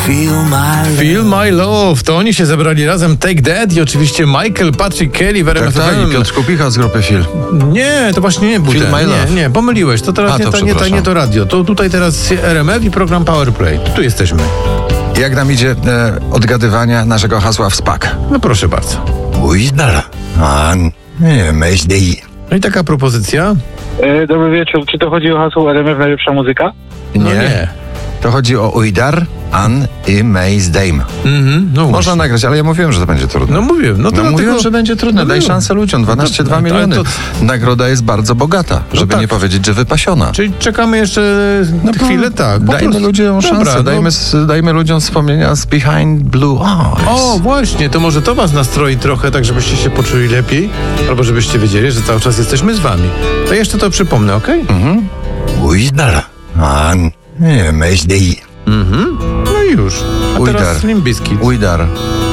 Feel My Love. To oni się zebrali razem, Take That i oczywiście Michael Patrick Kelly w RMF FM. I Piotr Kupicha z grupy Feel. Nie, to właśnie nie był Feel ten. My Love. Nie, pomyliłeś. To teraz nie to radio. To tutaj teraz RMF i program Powerplay. Tu jesteśmy. Jak nam idzie odgadywania naszego hasła w SPAK? No proszę bardzo. Ujdar. No i taka propozycja? Dobry wieczór. Czy to chodzi o hasło RMF najlepsza muzyka? No nie. To chodzi o Ujdar, An i Maze Dame. No Można właśnie. nagrać, ale ja mówiłem, że to będzie trudne. No mówiłem. No to mówiłem, dlatego... że będzie trudne. No Daj było. szansę ludziom. 12,2 ale miliony. to- Nagroda jest bardzo bogata, żeby tak. nie powiedzieć, że wypasiona. Czyli czekamy jeszcze chwilę, tak. po Dajmy prostu. ludziom Dobra, szansę, dajmy ludziom wspomnienia z Behind Blue Eyes. O, właśnie, to może to was nastroi trochę, tak żebyście się poczuli lepiej, albo żebyście wiedzieli, że cały czas jesteśmy z wami. To jeszcze to przypomnę, okej? Ujdar, An i Maze Dame. No i już. A Ujdar. teraz Limp Bizkit. Ujdar.